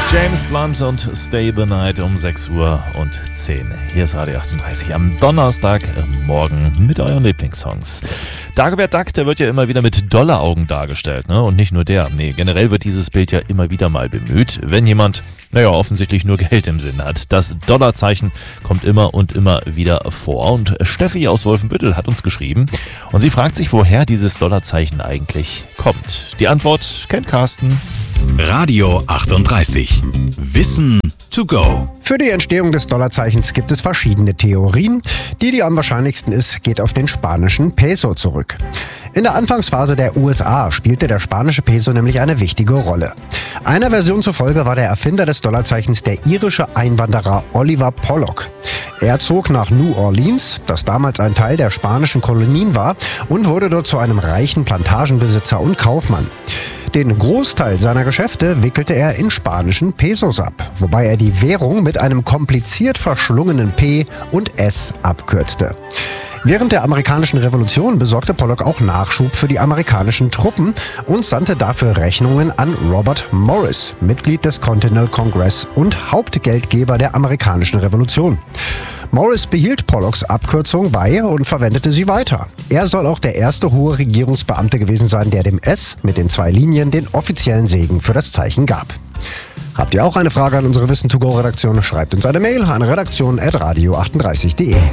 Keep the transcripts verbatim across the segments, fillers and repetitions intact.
James Blunt und Stay the Night um sechs Uhr und zehn. Hier ist Radio achtunddreißig am Donnerstagmorgen mit euren Lieblingssongs. Dagobert Duck, der wird ja immer wieder mit Dollaraugen dargestellt, ne? Und nicht nur der. Nee, generell wird dieses Bild ja immer wieder mal bemüht, wenn jemand, naja, offensichtlich nur Geld im Sinn hat. Das Dollarzeichen kommt immer und immer wieder vor. Und Steffi aus Wolfenbüttel hat uns geschrieben und sie fragt sich, woher dieses Dollarzeichen eigentlich kommt. Die Antwort kennt Carsten. Radio achtunddreißig. Wissen to go. Für die Entstehung des Dollarzeichens gibt es verschiedene Theorien. Die, die am wahrscheinlichsten ist, geht auf den spanischen Peso zurück. In der Anfangsphase der U S A spielte der spanische Peso nämlich eine wichtige Rolle. Einer Version zufolge war der Erfinder des Dollarzeichens der irische Einwanderer Oliver Pollock. Er zog nach New Orleans, das damals ein Teil der spanischen Kolonien war, und wurde dort zu einem reichen Plantagenbesitzer und Kaufmann. Den Großteil seiner Geschäfte wickelte er in spanischen Pesos ab, wobei er die Währung mit einem kompliziert verschlungenen P und S abkürzte. Während der amerikanischen Revolution besorgte Pollock auch Nachschub für die amerikanischen Truppen und sandte dafür Rechnungen an Robert Morris, Mitglied des Continental Congress und Hauptgeldgeber der amerikanischen Revolution. Morris behielt Pollocks Abkürzung bei und verwendete sie weiter. Er soll auch der erste hohe Regierungsbeamte gewesen sein, der dem S mit den zwei Linien den offiziellen Segen für das Zeichen gab. Habt ihr auch eine Frage an unsere Wissen to go Redaktion? Schreibt uns eine Mail an redaktion at radio achtunddreißig punkt de.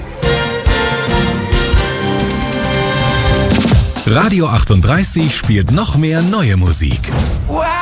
Radio achtunddreißig spielt noch mehr neue Musik. Wow.